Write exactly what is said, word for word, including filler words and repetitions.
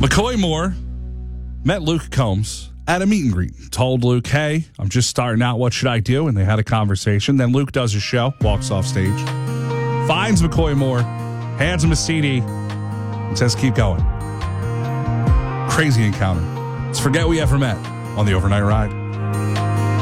McCoy Moore met Luke Combs at a meet and greet. Told Luke, hey, I'm just starting out. What should I do? And they had a conversation. Then Luke does his show, walks off stage, finds McCoy Moore, hands him a C D, and says, keep going. Crazy encounter. Let's forget we ever met on the Overnight Ride.